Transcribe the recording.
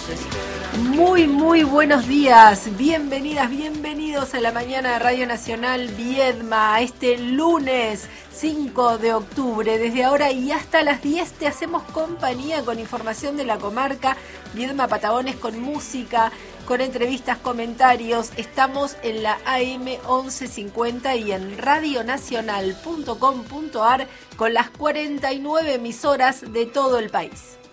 Muy buenos días, bienvenidas, bienvenidos a la mañana de Radio Nacional Viedma, a este lunes 5 de octubre. Desde ahora y hasta las 10 te hacemos compañía con información de la comarca, Viedma Patagones, con música, con entrevistas, comentarios. Estamos en la AM 1150 y en radionacional.com.ar con las 49 emisoras de todo el país.